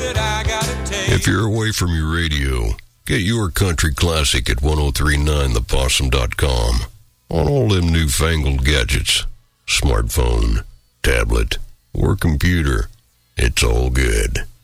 that I gotta take. If you're away from your radio, get your country classic at 1039thepossum.com on all them newfangled gadgets. Smartphone, tablet, or computer. It's all good.